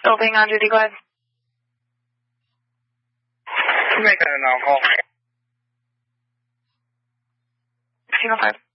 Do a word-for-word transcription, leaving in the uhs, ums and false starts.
Still being on duty, go ahead. Make that a now call. fifteen oh five.